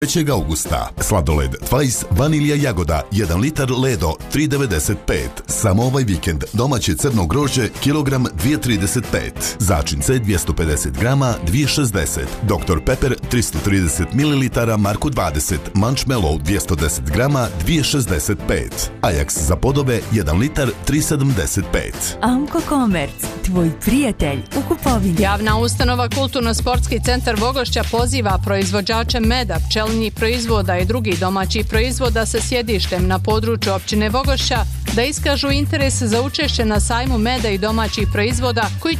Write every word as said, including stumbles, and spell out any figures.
trećeg augusta. Sladoled Twice vanilija jagoda jedan litar Ledo tri devedeset pet. Samo ovaj vikend domaće crno grožđe kilogram dvije trideset pet. Začince dvjesto pedeset grama dvije šezdeset. doktor Pepper tristo trideset mililitara Marku dvadeset. Munchmallow dvjesto deset grama dvije šezdeset pet. Ajax za podove jedan litar tri sedamdeset pet. Amko Komerc, tvoj prijatelj u kupovini. Javna ustanova Kulturno-sportski centar Vogošća poziva proizvođače meda, pčelinjih proizvoda i drugih domaćih proizvoda sa sjedištem na području općine Vogošća da iskažu interes za učešće na sajmu meda i domaćih proizvoda koji